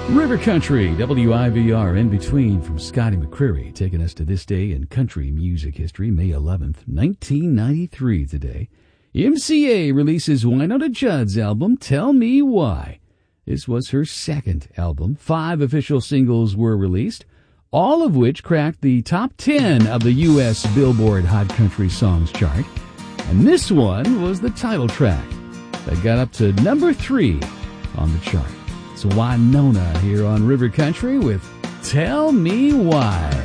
River Country, WIVR, in between from Scotty McCreery, taking us to this day in country music history, May 11th, 1993 today. MCA releases Wynonna Judd's album, Tell Me Why. This was her second album. 5 official singles were released, all of which cracked the top 10 of the U.S. Billboard Hot Country Songs chart. And this one was the title track that got up to number 3 on the chart. It's Wynonna here on River Country with Tell Me Why.